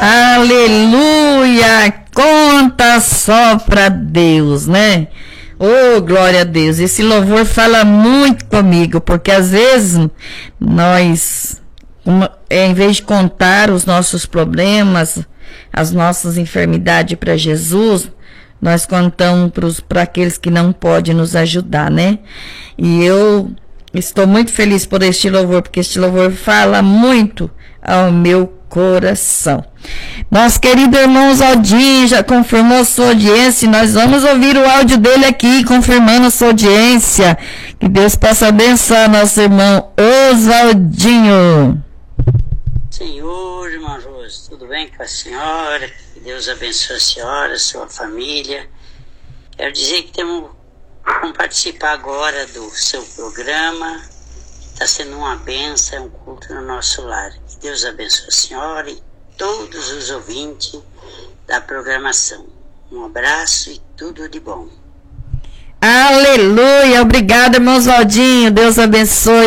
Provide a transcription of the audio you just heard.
Aleluia! Conta só para Deus, né? Oh, glória a Deus! Esse louvor fala muito comigo, porque às vezes nós, em vez de contar os nossos problemas, as nossas enfermidades para Jesus, nós contamos para aqueles que não podem nos ajudar, né? E eu estou muito feliz por este louvor, porque este louvor fala muito ao meu coração. Nosso querido irmão Oswaldinho já confirmou sua audiência, e nós vamos ouvir o áudio dele aqui, confirmando sua audiência. Que Deus possa abençoar nosso irmão Oswaldinho. Senhor, irmã Rose, tudo bem com a senhora? Que Deus abençoe a senhora, a sua família. Quero dizer que vamos participar agora do seu programa. Está sendo uma bênção, um culto no nosso lar. Que Deus abençoe a senhora e todos os ouvintes da programação. Um abraço e tudo de bom. Aleluia! Obrigada, irmão Oswaldinho. Deus abençoe.